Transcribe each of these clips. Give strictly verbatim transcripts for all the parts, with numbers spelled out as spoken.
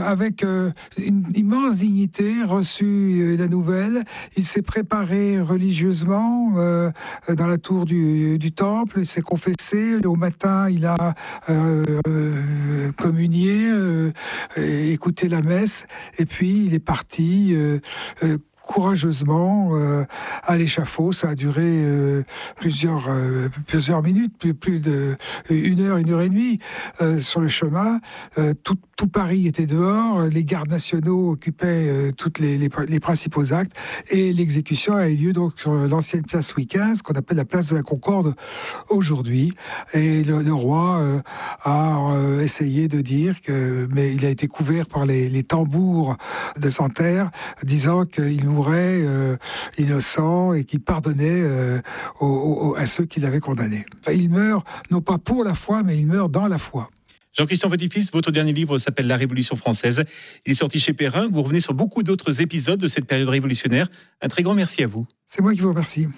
avec euh, une immense dignité, reçu euh, la nouvelle. Il s'est préparé religieusement euh, dans la tour du, du temple, il s'est confessé. Au matin, il a euh, euh, communié, euh, écouté la messe, et puis il est parti euh, euh, courageusement euh, à l'échafaud. Ça a duré euh, plusieurs, euh, plusieurs minutes, plus, plus de une heure, une heure et demie euh, sur le chemin. Euh, tout, tout Paris était dehors, les gardes nationaux occupaient euh, toutes les, les, les principaux actes, et l'exécution a eu lieu donc sur l'ancienne place Louis quinze, qu'on appelle la place de la Concorde aujourd'hui. Et le, le roi euh, a euh, essayé de dire que, mais il a été couvert par les, les tambours de Santerre, disant qu'il mourait euh, innocent et qu'il pardonnait euh, aux, aux, à ceux qui l'avaient condamné. Il meurt non pas pour la foi, mais il meurt dans la foi. Jean-Christian Petit-Fils, votre dernier livre s'appelle La Révolution française. Il est sorti chez Perrin. Vous revenez sur beaucoup d'autres épisodes de cette période révolutionnaire. Un très grand merci à vous. C'est moi qui vous remercie.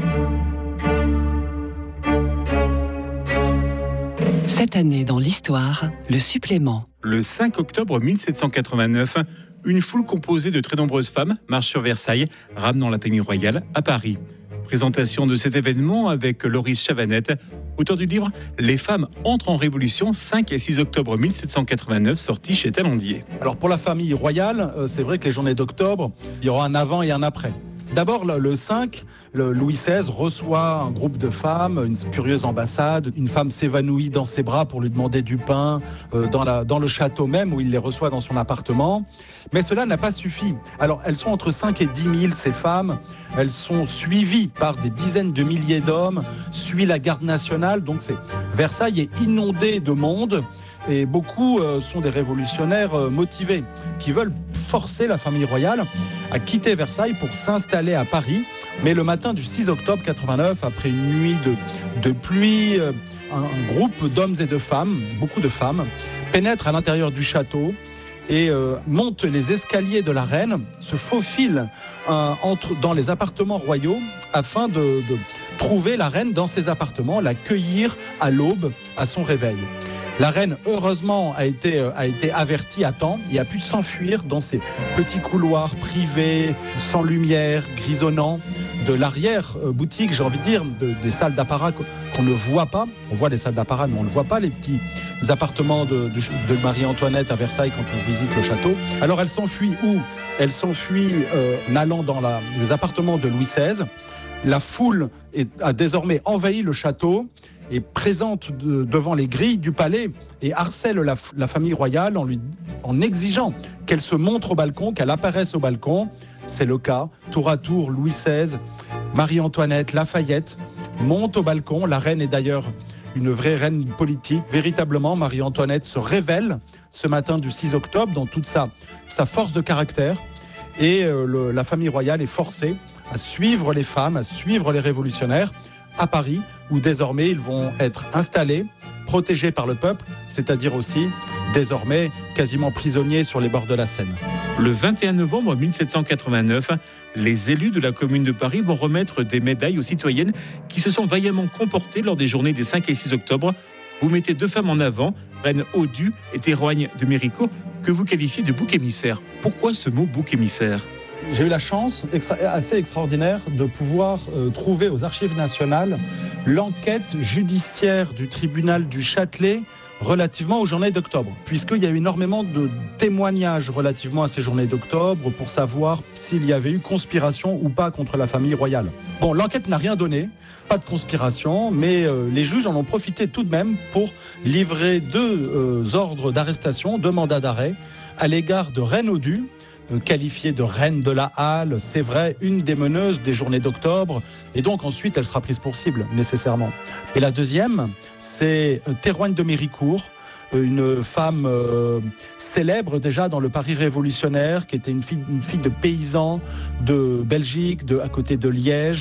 Cette année dans l'histoire, le supplément. Le cinq octobre mille sept cent quatre-vingt-neuf, une foule composée de très nombreuses femmes marche sur Versailles, ramenant la famille royale à Paris. Présentation de cet événement avec Loris Chavanette, auteur du livre « Les femmes entrent en révolution » cinq et six octobre mille sept cent quatre-vingt-neuf, sorti chez Talandier. Alors pour la famille royale, c'est vrai que les journées d'octobre, il y aura un avant et un après. D'abord, le cinq, le Louis seize reçoit un groupe de femmes, une curieuse ambassade. Une femme s'évanouit dans ses bras pour lui demander du pain euh, dans, la, dans le château même où il les reçoit dans son appartement. Mais cela n'a pas suffi. Alors, elles sont entre cinq et dix mille, ces femmes. Elles sont suivies par des dizaines de milliers d'hommes, suit la garde nationale. Donc, c'est, Versailles est inondé de monde. Et beaucoup euh, sont des révolutionnaires euh, motivés qui veulent forcer la famille royale à quitter Versailles pour s'installer à Paris. Mais le matin du six octobre quatre-vingt-neuf, après une nuit de, de pluie, euh, un, un groupe d'hommes et de femmes, beaucoup de femmes, pénètre à l'intérieur du château et euh, monte les escaliers de la reine, se faufile euh, entre, dans les appartements royaux afin de, de trouver la reine dans ses appartements, l'accueillir à l'aube à son réveil. La reine, heureusement, a été, a été avertie à temps et a pu s'enfuir dans ces petits couloirs privés, sans lumière, grisonnants, de l'arrière-boutique, j'ai envie de dire, de, des salles d'apparat qu'on ne voit pas. On voit les salles d'apparat, mais on ne voit pas les petits appartements de, de, de Marie-Antoinette à Versailles quand on visite le château. Alors elle s'enfuit où ? Elle s'enfuit euh, en allant dans la, les appartements de Louis seize. La foule est, a désormais envahi le château, est présente de, devant les grilles du palais et harcèle la, la famille royale en, lui, en exigeant qu'elle se montre au balcon, qu'elle apparaisse au balcon. C'est le cas. Tour à tour, Louis seize, Marie-Antoinette, Lafayette montent au balcon. La reine est d'ailleurs une vraie reine politique. Véritablement, Marie-Antoinette se révèle ce matin du six octobre dans toute sa, sa force de caractère. Et euh, le, la famille royale est forcée à suivre les femmes, à suivre les révolutionnaires à Paris, où désormais ils vont être installés, protégés par le peuple, c'est-à-dire aussi désormais quasiment prisonniers sur les bords de la Seine. Le vingt et un novembre mille sept cent quatre-vingt-neuf, les élus de la Commune de Paris vont remettre des médailles aux citoyennes qui se sont vaillamment comportées lors des journées des cinq et six octobre. Vous mettez deux femmes en avant, Reine Odue et Théroigne de Méricourt, que vous qualifiez de bouc émissaire. Pourquoi ce mot bouc émissaire ? J'ai eu la chance extra- assez extraordinaire de pouvoir euh, trouver aux Archives nationales l'enquête judiciaire du tribunal du Châtelet relativement aux journées d'octobre, puisqu'il y a eu énormément de témoignages relativement à ces journées d'octobre pour savoir s'il y avait eu conspiration ou pas contre la famille royale. Bon, l'enquête n'a rien donné, pas de conspiration, mais euh, les juges en ont profité tout de même pour livrer deux euh, ordres d'arrestation, deux mandats d'arrêt à l'égard de Reine Odue, qualifiée de reine de la Halle, c'est vrai, une des meneuses des journées d'octobre, et donc ensuite elle sera prise pour cible, nécessairement. Et la deuxième, c'est Théroigne de Méricourt, une femme euh, célèbre déjà dans le Paris révolutionnaire, qui était une fille, une fille de paysan de Belgique, de, à côté de Liège.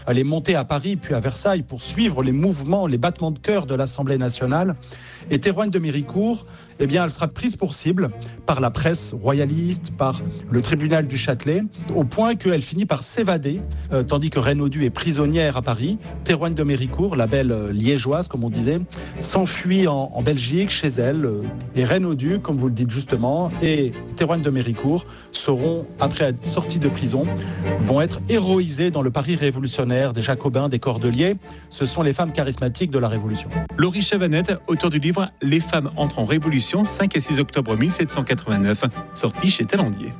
Elle est montée à Paris puis à Versailles pour suivre les mouvements, les battements de cœur de l'Assemblée nationale. Et Théroigne de Méricourt, eh bien, elle sera prise pour cible par la presse royaliste, par le tribunal du Châtelet, au point qu'elle finit par s'évader, euh, tandis que Renaudot est prisonnière à Paris. Théroigne de Méricourt, la belle euh, liégeoise, comme on disait, s'enfuit en, en Belgique, chez elle. Euh, et Renaudot, comme vous le dites justement, et Théroigne de Méricourt seront, après être sortis de prison, vont être héroïsés dans le Paris révolutionnaire des Jacobins, des Cordeliers. Ce sont les femmes charismatiques de la Révolution. Laurie Chavanette, auteur du livre « Les femmes entrent en révolution, cinq et six octobre mille sept cent quatre-vingt-neuf », sorti chez Talandier.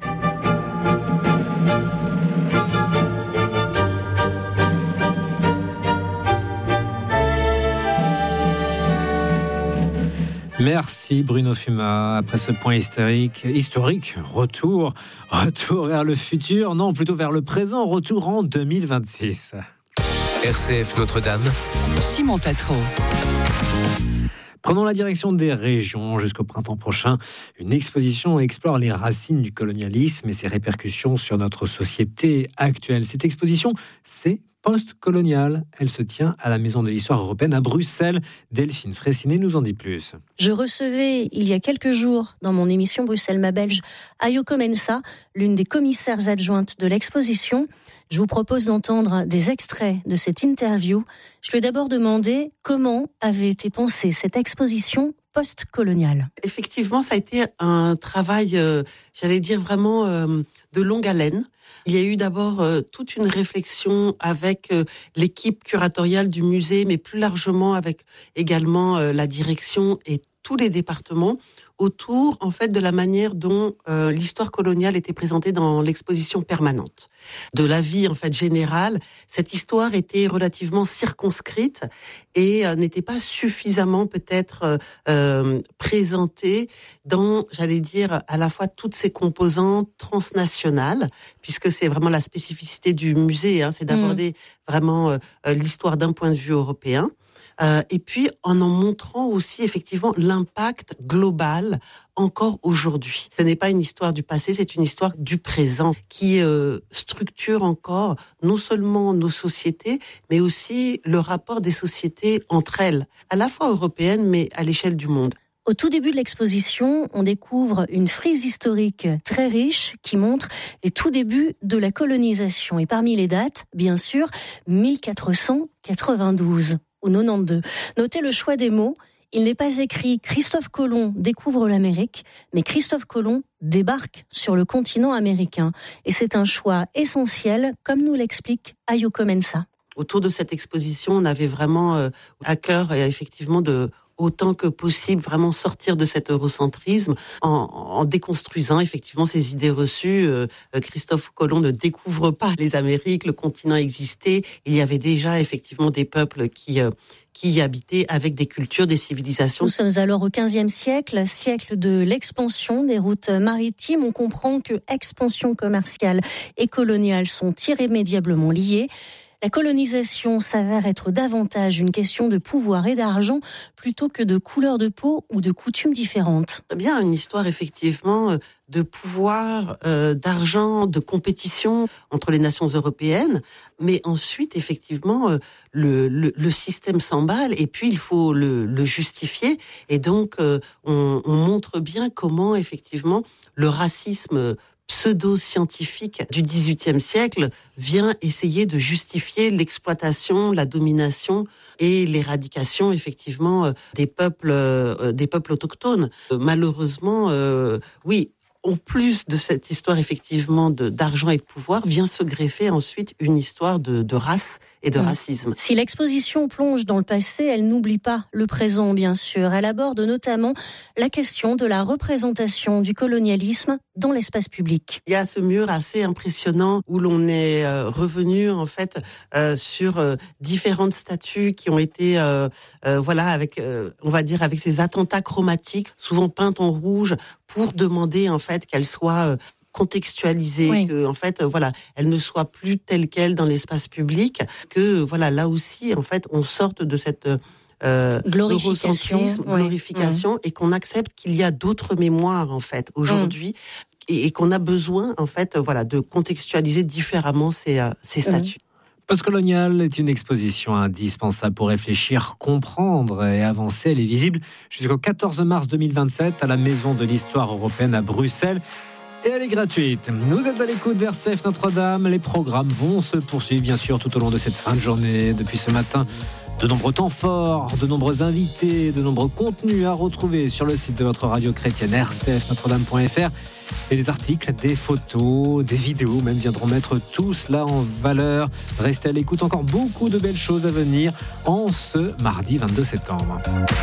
Merci Bruno Fuma. Après ce point historique, historique, retour, retour vers le futur, non, plutôt vers le présent, retour en deux mille vingt-six. R C F Notre-Dame. Simon Tatro. Prenons la direction des régions. Jusqu'au printemps prochain, une exposition explore les racines du colonialisme et ses répercussions sur notre société actuelle. Cette exposition, c'est post-coloniale. Elle se tient à la Maison de l'Histoire européenne à Bruxelles. Delphine Fraissinet nous en dit plus. Je recevais il y a quelques jours dans mon émission Bruxelles ma Belge Ayoko Mensa, l'une des commissaires adjointes de l'exposition. Je vous propose d'entendre des extraits de cette interview. Je lui ai d'abord demandé comment avait été pensée cette exposition post-coloniale. Effectivement, ça a été un travail, euh, j'allais dire vraiment euh, de longue haleine. Il y a eu d'abord euh, toute une réflexion avec euh, l'équipe curatoriale du musée, mais plus largement avec également euh, la direction et tous les départements autour en fait de la manière dont euh, l'histoire coloniale était présentée dans l'exposition permanente. De la vie en fait générale, cette histoire était relativement circonscrite et euh, n'était pas suffisamment peut-être euh, euh, présentée dans, j'allais dire, à la fois toutes ses composantes transnationales, puisque c'est vraiment la spécificité du musée, hein, c'est d'aborder mmh. vraiment euh, l'histoire d'un point de vue européen. Euh, et puis en en montrant aussi effectivement l'impact global encore aujourd'hui. Ce n'est pas une histoire du passé, c'est une histoire du présent qui euh, structure encore non seulement nos sociétés, mais aussi le rapport des sociétés entre elles, à la fois européennes mais à l'échelle du monde. Au tout début de l'exposition, on découvre une frise historique très riche qui montre les tout débuts de la colonisation. Et parmi les dates, bien sûr, mille quatre cent quatre-vingt-douze. Ou quatre-vingt-douze. Notez le choix des mots. Il n'est pas écrit « Christophe Colomb découvre l'Amérique », mais « Christophe Colomb débarque sur le continent américain ». Et c'est un choix essentiel, comme nous l'explique Ayoko Mensa. Autour de cette exposition, on avait vraiment euh, à cœur, et effectivement, de autant que possible, vraiment sortir de cet eurocentrisme en, en déconstruisant effectivement ces idées reçues. Euh, Christophe Colomb ne découvre pas les Amériques, le continent existait. Il y avait déjà effectivement des peuples qui... Euh, qui y habitaient avec des cultures, des civilisations. Nous sommes alors au quinzième siècle, siècle de l'expansion des routes maritimes. On comprend que expansion commerciale et coloniale sont irrémédiablement liées. La colonisation s'avère être davantage une question de pouvoir et d'argent plutôt que de couleur de peau ou de coutumes différentes. Bien, une histoire effectivement de pouvoir, euh, d'argent, de compétition entre les nations européennes, mais ensuite effectivement euh, le, le, le système s'emballe et puis il faut le, le justifier et donc euh, on, on montre bien comment effectivement le racisme pseudo-scientifique du dix-huitième siècle vient essayer de justifier l'exploitation, la domination et l'éradication effectivement des peuples, euh, des peuples autochtones. Euh, malheureusement, euh, oui, en plus de cette histoire effectivement de, d'argent et de pouvoir, vient se greffer ensuite une histoire de, de race et de mmh. racisme. Si l'exposition plonge dans le passé, elle n'oublie pas le présent, bien sûr. Elle aborde notamment la question de la représentation du colonialisme dans l'espace public. Il y a ce mur assez impressionnant où l'on est euh, revenu en fait euh, sur euh, différentes statues qui ont été, euh, euh, voilà, avec, euh, on va dire, avec ces attentats chromatiques, souvent peintes en rouge, pour demander en fait qu'elles soient euh, contextualisée, oui. que en fait voilà, elle ne soit plus telle quelle dans l'espace public, que voilà là aussi en fait on sorte de cette euh, glorification, eurocentrisme, oui. glorification, mmh. et qu'on accepte qu'il y a d'autres mémoires en fait aujourd'hui. Mmh. Et, et qu'on a besoin en fait voilà de contextualiser différemment ces, euh, ces statuts. Mmh. Postcolonial est une exposition indispensable pour réfléchir, comprendre et avancer. Elle est visible jusqu'au quatorze mars deux mille vingt-sept à la Maison de l'Histoire européenne à Bruxelles. Et elle est gratuite. Vous êtes à l'écoute d'R C F Notre-Dame. Les programmes vont se poursuivre, bien sûr, tout au long de cette fin de journée. Depuis ce matin, de nombreux temps forts, de nombreux invités, de nombreux contenus à retrouver sur le site de votre radio chrétienne r c f notre dame point f r. Et des articles, des photos, des vidéos même viendront mettre tout cela en valeur. Restez à l'écoute, encore beaucoup de belles choses à venir en ce mardi vingt-deux septembre.